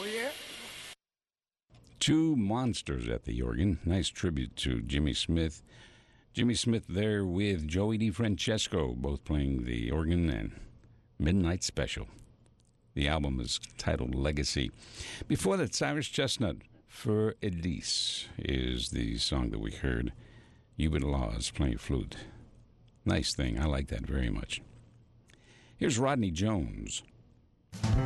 yeah. Two monsters at the organ. Nice tribute to Jimmy Smith. Jimmy Smith there with Joey DeFrancesco, both playing the organ and Midnight Special. The album is titled Legacy. Before that, Cyrus Chestnut, For Elise, is the song that we heard. Hubert Laws playing flute. Nice thing. I like that very much. Here's Rodney Jones.